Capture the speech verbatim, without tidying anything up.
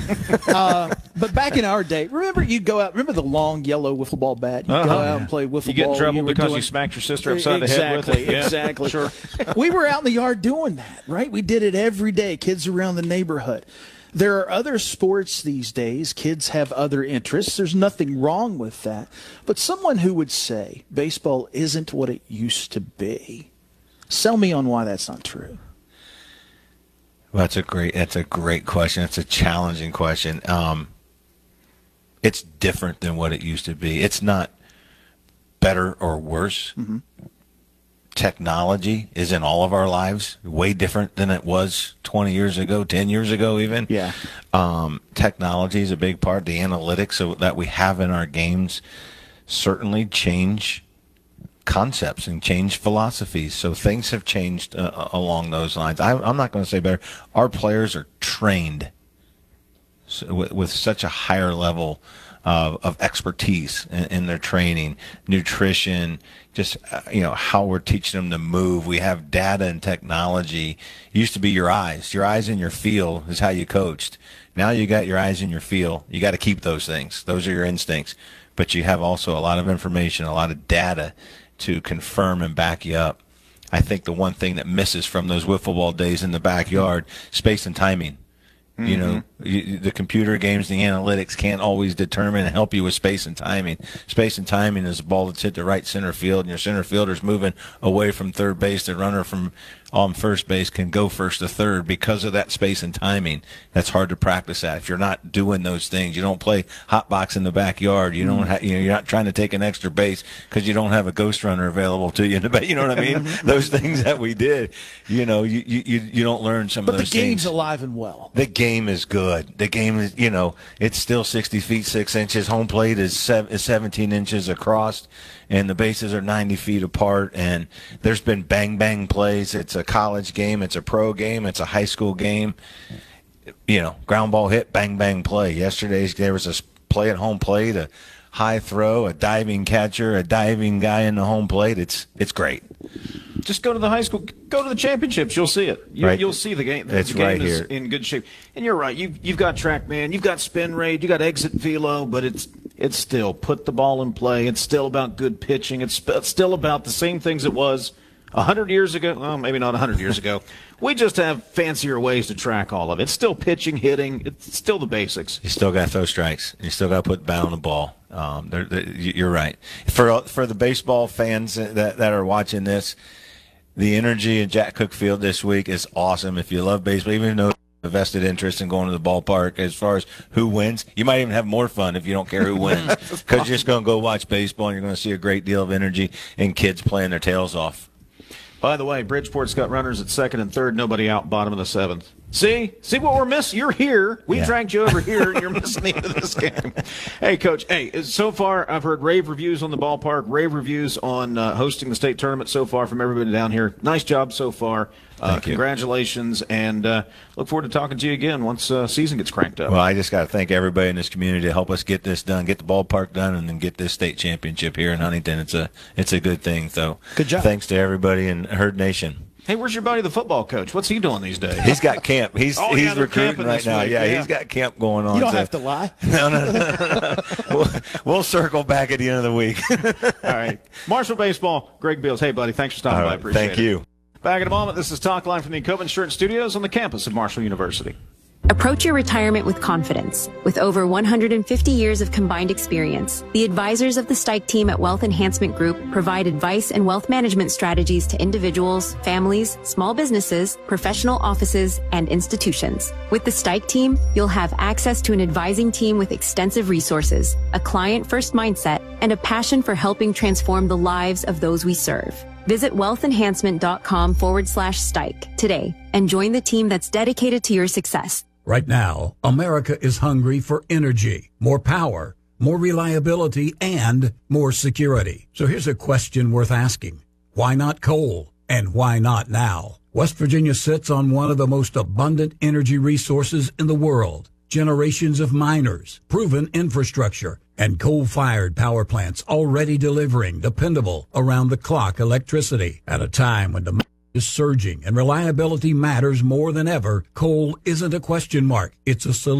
uh, but back in our day, remember you'd go out. Remember the long yellow wiffle ball bat? You'd uh-huh. go out and play wiffle you get ball. in trouble you because doing, you smacked your sister upside exactly, the head with it. Exactly. Sure. We were out in the yard doing that, right? We did it every day. Kids around the neighborhood. There are other sports these days. Kids have other interests. There's nothing wrong with that. But someone who would say baseball isn't what it used to be, sell me on why that's not true. Well, that's a great. That's a great question. It's a challenging question. Um, it's different than what it used to be. It's not better or worse. Mm-hmm. Technology is in all of our lives, way different than it was twenty years ago, ten years ago even. Yeah. Um, technology is a big part. The analytics that we have in our games certainly change concepts and change philosophies. So things have changed uh, along those lines. I, I'm not going to say better. Our players are trained so, with, with such a higher level of, of expertise in, in their training, nutrition, just, uh, you know, how we're teaching them to move. We have data and technology. It used to be your eyes. Your eyes and your feel is how you coached. Now you got your eyes and your feel. You got to keep those things. Those are your instincts. But you have also a lot of information, a lot of data to confirm and back you up. I think the one thing that misses from those wiffle ball days in the backyard, space and timing. Mm-hmm. You know, you, the computer games, the analytics can't always determine and help you with space and timing. Space and timing is a ball that's hit the right center field, and your center fielder's moving away from third base. The runner from on first base can go first to third because of that space and timing. That's hard to practice at. If you're not doing those things, you don't play hot box in the backyard. You don't, ha- you know, you're not trying to take an extra base because you don't have a ghost runner available to you in the back. You know what I mean? Those things that we did. You know, you you you don't learn some but of those things. But the game's things. alive and well. The game is good. The game is, you know, it's still sixty feet six inches. Home plate is seven, is seventeen inches across, and the bases are ninety feet apart. And there's been bang bang plays. It's a college game. It's a pro game. It's a high school game. You know, ground ball hit, bang bang play. Yesterday's there was a play at home plate, a high throw, a diving catcher, a diving guy in the home plate. It's it's great. Just go to the high school, go to the championships. You'll see it. You, right. You'll see the game. It's the game right is here. In good shape. And you're right. You've you've got TrackMan, you've got spin rate, you got exit velo, but it's it's still put the ball in play. It's still about good pitching. It's, it's still about the same things it was a hundred years ago. Well, maybe not a hundred years ago. We just have fancier ways to track all of it. It's still pitching, hitting. It's still the basics. You still got to throw strikes. You still got to put the bat on the ball. Um, they're, they're, you're right. For for the baseball fans that that are watching this, the energy at Jack Cook Field this week is awesome. If you love baseball, even though a vested interest in going to the ballpark, as far as who wins, you might even have more fun if you don't care who wins, because you're just going to go watch baseball and you're going to see a great deal of energy and kids playing their tails off. By the way, Bridgeport's got runners at second and third, nobody out, bottom of the seventh. See? See what we're missing? You're here. We yeah. dragged you over here, and you're missing the end of this game. Hey, Coach, hey, so far I've heard rave reviews on the ballpark, rave reviews on uh, hosting the state tournament so far from everybody down here. Nice job so far. Uh, Thank you. Congratulations, and uh, look forward to talking to you again once uh, season gets cranked up. Well, I just got to thank everybody in this community to help us get this done, get the ballpark done, and then get this state championship here in Huntington. It's a it's a good thing. So good job. Thanks to everybody in Herd Nation. Hey, where's your buddy, the football coach? What's he doing these days? He's got camp. He's oh, he's yeah, recruiting right now. Week, yeah, yeah, he's got camp going on. You don't so. have to lie. No, no, no. no. we'll, we'll circle back at the end of the week. All right. Marshall Baseball, Greg Beals. Hey, buddy, thanks for stopping All by. right, I appreciate thank it. you. Back in a moment. This is Talk Line from the Cope Insurance Studios on the campus of Marshall University. Approach your retirement with confidence. With over one hundred fifty years of combined experience, the advisors of the Stike team at Wealth Enhancement Group provide advice and wealth management strategies to individuals, families, small businesses, professional offices, and institutions. With the Stike team, you'll have access to an advising team with extensive resources, a client-first mindset, and a passion for helping transform the lives of those we serve. Visit wealthenhancement.com forward slash Stike today and join the team that's dedicated to your success. Right now, America is hungry for energy, more power, more reliability, and more security. So here's a question worth asking. Why not coal? And why not now? West Virginia sits on one of the most abundant energy resources in the world. Generations of miners, proven infrastructure, and coal-fired power plants already delivering dependable, around-the-clock electricity. At a time when demand is surging and reliability matters more than ever, coal isn't a question mark. It's a solution.